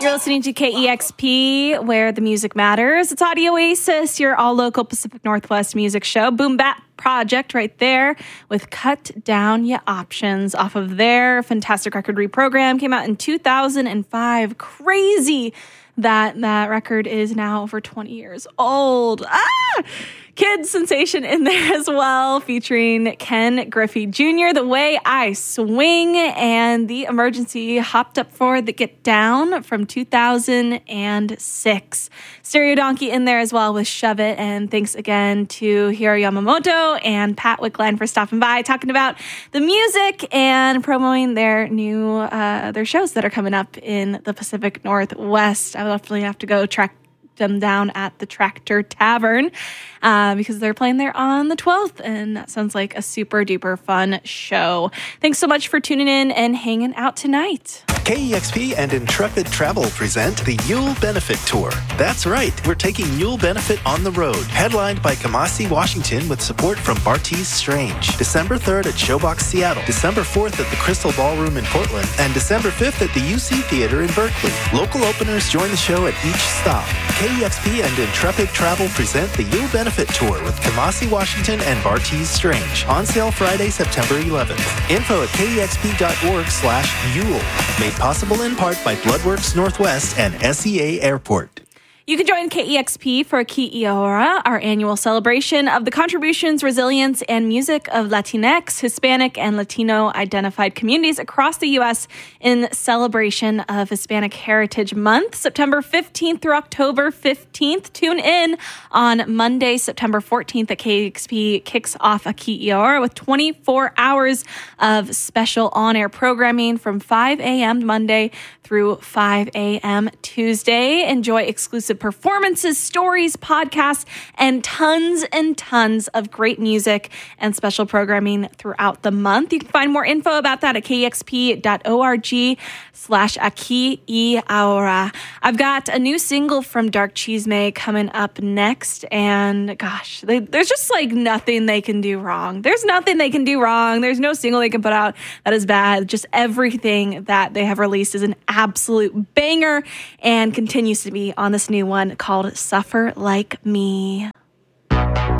You're listening to KEXP, where the music matters. It's Audio Oasis, your all-local Pacific Northwest music show. Boom Bap Project right there with Cut Down Ya Options off of their fantastic record Reprogram. Came out in 2005. Crazy that record is now over 20 years old. Kids sensation in there as well, featuring Ken Griffey Jr., The Way I Swing, and The Emergency Hopped Up for the Get Down from 2006. Stereo Donkey in there as well with Shove It, and thanks again to Hiro Yamamoto and Pat Wickland for stopping by, talking about the music and promoting their new their shows that are coming up in the Pacific Northwest. I will definitely have to go track them down at the Tractor Tavern because they're playing there on the 12th, and that sounds like a super duper fun show. Thanks so much for tuning in and hanging out tonight. KEXP and Intrepid Travel present the Yule Benefit Tour. That's right, we're taking Yule Benefit on the road, headlined by Kamasi, Washington, with support from Bartees Strange. December 3rd at Showbox Seattle, December 4th at the Crystal Ballroom in Portland, and December 5th at the UC Theater in Berkeley. Local openers join the show at each stop. KEXP and Intrepid Travel present the Yule Benefit Tour with Kamasi, Washington, and Bartees Strange. On sale Friday, September 11th. Info at kexp.org/Yule. Made possible in part by Bloodworks Northwest and SEA Airport. You can join KEXP for Ki'iora, our annual celebration of the contributions, resilience, and music of Latinx, Hispanic, and Latino-identified communities across the U.S. in celebration of Hispanic Heritage Month, September 15th through October 15th. Tune in on Monday, September 14th at KEXP kicks off a Ki'iora with 24 hours of special on-air programming from 5 a.m. Monday through 5 a.m. Tuesday. Enjoy exclusive performances, stories, podcasts, and tons of great music and special programming throughout the month. You can find more info about that at kexp.org/Aki'iaura. I've got a new single from Dark Chisme coming up next, and gosh, there's just like nothing they can do wrong. There's nothing they can do wrong. There's no single they can put out that is bad. Just everything that they have released is an absolute banger and continues to be on this new one called Suffer Like Me.